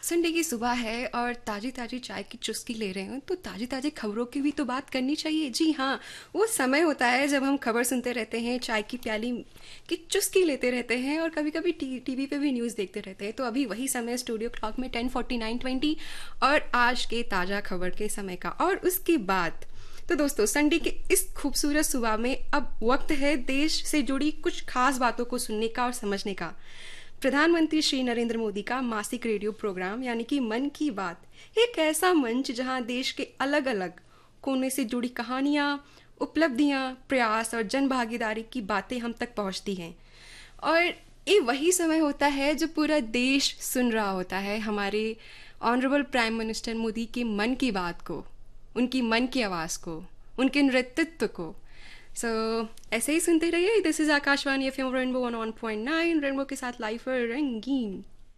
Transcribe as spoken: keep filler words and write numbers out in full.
Sunday की सुबह है और ताज़ी ताज़ी चाय की चुस्की ले रहे हो तो ताज़ी ताज़ी खबरों की भी तो बात करनी चाहिए। जी हाँ, वो समय होता है जब हम खबर सुनते रहते हैं, चाय की प्याली की चुस्की लेते रहते हैं और कभी कभी टी टीवी पे भी न्यूज़ देखते रहते हैं। तो अभी वही समय स्टूडियो क्लॉक में टेन फोर्टी नाइन ट्वेंटी और आज के ताज़ा खबर के समय का। और उसके बाद तो दोस्तों, संडे के इस खूबसूरत सुबह में अब वक्त है देश से जुड़ी कुछ खास बातों को सुनने का और समझने का। प्रधानमंत्री श्री नरेंद्र मोदी का मासिक रेडियो प्रोग्राम यानी कि मन की बात एक ऐसा मंच जहां देश के अलग अलग कोने से जुड़ी कहानियां, उपलब्धियां, प्रयास और जन भागीदारी की बातें हम तक पहुंचती हैं। और ये वही समय होता है जो पूरा देश सुन रहा होता है हमारे ऑनरेबल प्राइम मिनिस्टर मोदी के मन की बात को, उनकी मन की आवाज़ को, उनके नेतृत्व को। सो so, ऐसे ही सुनते रहिए। This is Akashvani F M rainbow one one point nine, rainbow के साथ लाइफ रंगीन।